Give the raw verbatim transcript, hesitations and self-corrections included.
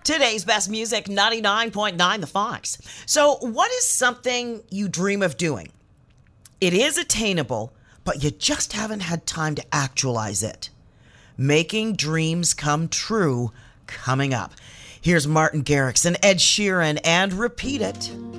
Today's best music, ninety-nine point nine The Fox. So, what is something you dream of doing? It is attainable, but you just haven't had time to actualize it. Making dreams come true, coming up. Here's Martin Garrix and Ed Sheeran, and Repeat It.